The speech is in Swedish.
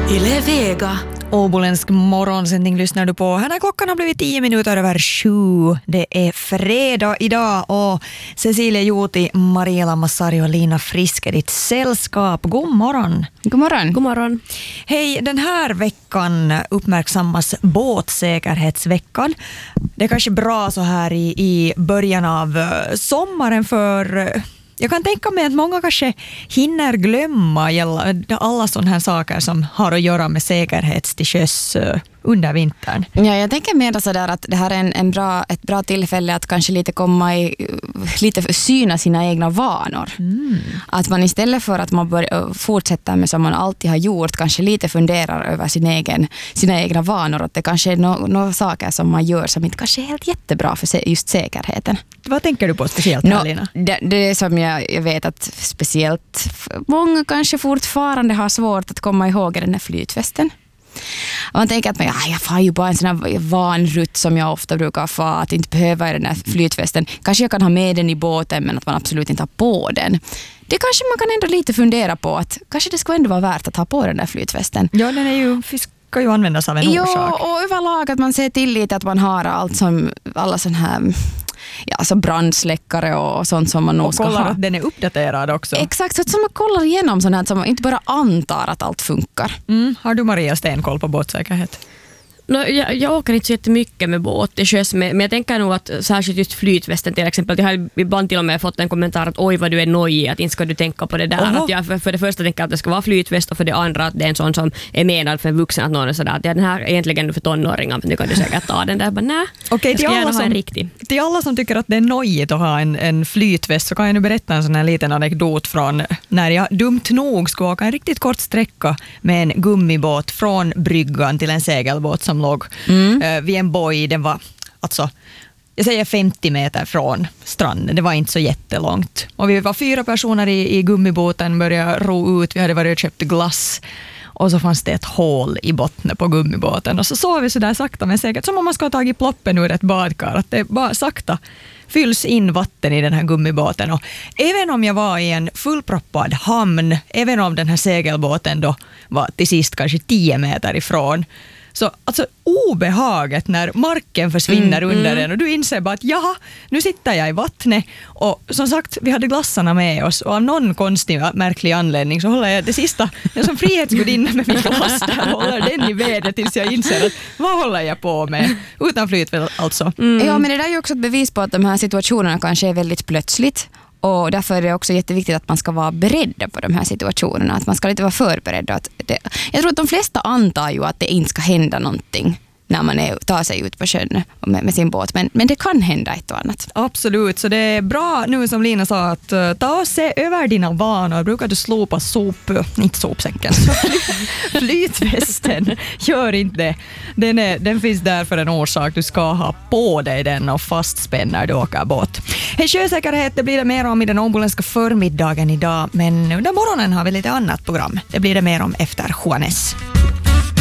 Yle Vega. Åboländsk morgonsändning lyssnar du på. Här när klockan har blivit 10 minuter över 7. Det är fredag idag och Cecilia Juti, Mariela Massari och Lina Frisk är ditt sällskap. God morgon. God morgon. God morgon. Hej, den här veckan uppmärksammas båtsäkerhetsveckan. Det är kanske bra så här i början av sommaren för... Jag kan tänka mig att många kanske hinner glömma alla sådana här saker som har att göra med säkerhet till sjöss under vintern. Ja, jag tänker mer så där att det här är ett bra tillfälle att kanske lite syna sina egna vanor. Att man istället för att man fortsätter med som man alltid har gjort kanske lite funderar över sina egna vanor. Att det kanske är några saker som man gör som inte kanske är helt jättebra för just säkerheten. Vad tänker du på speciellt här, Lina? Det som jag vet att speciellt många kanske fortfarande har svårt att komma ihåg den här flytvästen. Man tänker att jag får ju bara en sån här vanrutt som jag ofta brukar få, att inte behöva den här flytvästen. Kanske jag kan ha med den i båten men att man absolut inte har på den. Det kanske man kan ändå lite fundera på att kanske det skulle ändå vara värt att ha på den där flytvästen. Ja, den är ju... ska ju användas av en orsak. Ja, och överlag att man ser till lite att man har allt som alla sån här alltså brandsläckare och sånt som man nog ska ha. Och kollar att den är uppdaterad också. Exakt, så att man kollar igenom sånt här som man inte bara antar att allt funkar. Har du, Maria, stenkoll på båtsäkerhet? Jag åker inte så jättemycket med båt till sjöss, men jag tänker nog att särskilt just flytvästen till exempel. Jag har ibland till och med fått en kommentar att oj vad du är nojig, att inte ska du tänka på det där. Att jag för det första tänker att det ska vara flytväst och för det andra att det är en sån som är menad för en vuxen, att någon är sådär att den här är egentligen för tonåringar, men nu kan du säkert ta den där. Nej, okej, jag ska gärna ha en riktig. Till alla som tycker att det är nojigt att ha en flytväst så kan jag nu berätta en sån här liten anekdot från när jag dumt nog skulle åka en riktigt kort sträcka med en gummibåt från bryggan till en segelbåt som låg vid en boj. Den var alltså, jag säger 50 meter från stranden. Det var inte så jättelångt. Och vi var 4 personer i gummibåten, började ro ut. Vi hade varit och köpt glass. Och så fanns det ett hål i botten på gummibåten. Och så såg vi så där sakta men säkert, som om man ska ha tagit ploppen ur ett badkar. Att det bara sakta fylls in vatten i den här gummibåten. Och även om jag var i en fullproppad hamn, även om den här segelbåten då var till sist kanske 10 meter ifrån, så alltså obehaget när marken försvinner under den och du inser bara att jaha, nu sitter jag i vattnet. Och som sagt, vi hade glassarna med oss och av någon konstig, märklig anledning så håller jag det sista, jag som frihetsgudinna med min glass där, håller den i vädret tills jag inser att vad håller jag på med? Utan flytväst alltså. Ja, men det där är ju också ett bevis på att de här situationerna kanske är väldigt plötsligt. Och därför är det också jätteviktigt att man ska vara beredda på de här situationerna. Att man ska inte vara förberedd. Jag tror att de flesta antar ju att det inte ska hända någonting när man tar sig ut på sjön med sin båt. Men det kan hända ett och annat. Absolut, så det är bra nu som Lina sa att ta och se över dina vanor. Brukar du slopa inte sopsäcken, flytvästen. Gör inte det. Den finns där för en orsak. Du ska ha på dig den och fastspänn när du åker båt. Hej, sjösäkerhet, det blir det mer om i den åboländska förmiddagen idag. Men under morgonen har vi lite annat program. Det blir det mer om efter Juanes.